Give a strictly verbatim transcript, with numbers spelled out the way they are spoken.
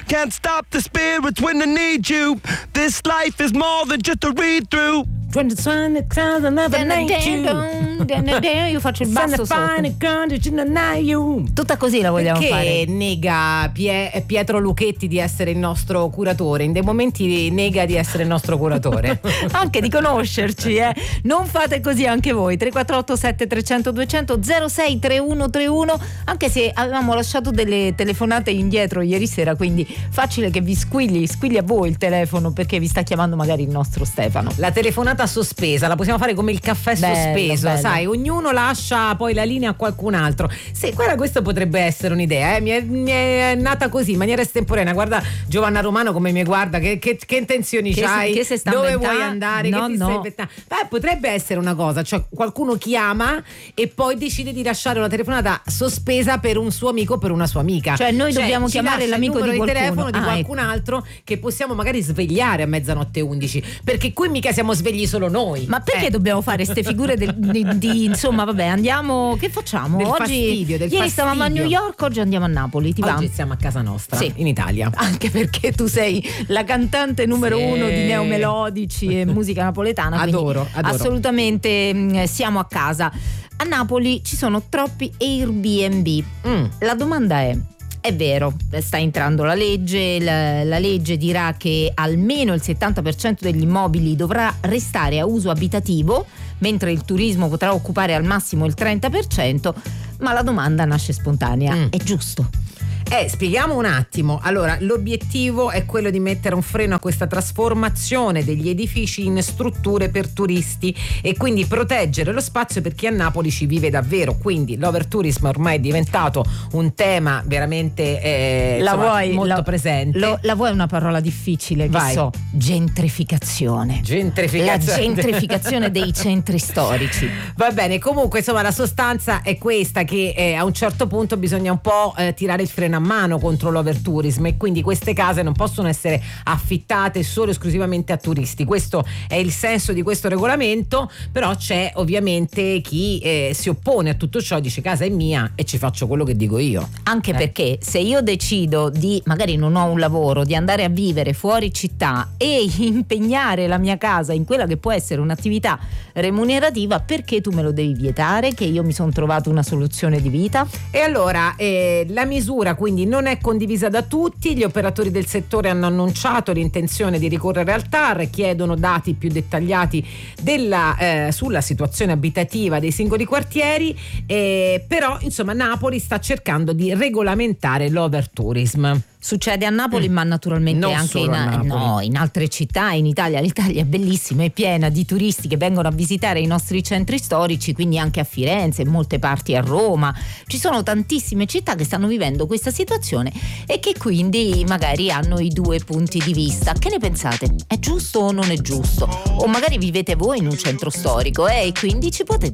can't stop the spirits when I need you. This life is more than just a read through. Io faccio il basso sotto. Tutta così la vogliamo Perché fare. nega Pie- Pietro Luchetti di essere il nostro curatore? In dei momenti nega di essere il nostro curatore. Anche di conoscerci, eh. Non fate così anche voi. tre quattro otto sette tre zero zero due zero zero zero sei tre uno tre uno. Anche se avevamo lasciato delle telefonate indietro ieri sera, quindi facile che vi squilli, squilli a voi il telefono, perché vi sta chiamando magari il nostro Stefano. La telefonata sospesa, la possiamo fare come il caffè Bello, sospeso, bello. sai, ognuno lascia poi la linea a qualcun altro. Se guarda, questo potrebbe essere un'idea, eh? mi, è, mi è nata così in maniera estemporanea. Guarda Giovanna Romano come mi guarda, che, che, che intenzioni Che c'hai? si- che si sta Dove inventando? vuoi andare? No, che ti no. stai inventando? Beh, potrebbe essere una cosa, cioè qualcuno chiama e poi decide di lasciare una telefonata sospesa per un suo amico o per una sua amica. Cioè noi dobbiamo ci chiamare lascia il l'amico numero di qualcuno. telefono di Ah, qualcun altro che possiamo magari svegliare a mezzanotte undici, perché qui mica siamo svegli solo noi. Ma perché Eh. dobbiamo fare ste figure del- di, di- insomma, vabbè, andiamo, che facciamo? Del oggi fastidio, del ieri fastidio. stavamo a New York, oggi andiamo a Napoli, ti va? Oggi siamo a casa nostra, Sì. in Italia. Anche perché tu sei la cantante numero Sì. uno di neomelodici e musica napoletana, quindi Adoro, adoro. assolutamente mh, siamo a casa. A Napoli ci sono troppi Airbnb. Mm. La domanda è: è vero, sta entrando la legge, la, la legge dirà che almeno il settanta per cento degli immobili dovrà restare a uso abitativo, mentre il turismo potrà occupare al massimo il trenta per cento, ma la domanda nasce spontanea: Mm. è giusto? Eh, spieghiamo un attimo. Allora, l'obiettivo è quello di mettere un freno a questa trasformazione degli edifici in strutture per turisti e quindi proteggere lo spazio per chi a Napoli ci vive davvero. Quindi l'overtourism ormai è diventato un tema veramente eh, La insomma, vuoi, molto la, presente. lo- la vuoi una parola difficile? Che Vai. so, gentrificazione. La Gentrificazione. gentrificazione dei centri storici. Va bene, comunque insomma la sostanza è questa, che eh, a un certo punto bisogna un po' eh, tirare il freno a mano contro l'overtourism e quindi queste case non possono essere affittate solo e esclusivamente a turisti. Questo è il senso di questo regolamento, però c'è ovviamente chi eh, si oppone a tutto ciò, dice casa è mia e ci faccio quello che dico io. Anche Eh. perché se io decido di, magari non ho un lavoro, di andare a vivere fuori città e impegnare la mia casa in quella che può essere un'attività remunerativa, perché tu me lo devi vietare che io mi sono trovato una soluzione di vita? E allora eh, la misura quindi non è condivisa da tutti, gli operatori del settore hanno annunciato l'intenzione di ricorrere al T A R, chiedono dati più dettagliati della, eh, sulla situazione abitativa dei singoli quartieri, eh, però insomma Napoli sta cercando di regolamentare l'overtourism. Succede a Napoli, ma naturalmente Non anche in, solo a Napoli. no, in altre città in Italia. L'Italia è bellissima, è piena di turisti che vengono a visitare i nostri centri storici, quindi anche a Firenze, in molte parti a Roma. Ci sono tantissime città che stanno vivendo questa situazione e che quindi magari hanno i due punti di vista. Che ne pensate? È giusto o non è giusto? O magari vivete voi in un centro storico eh, e quindi ci potete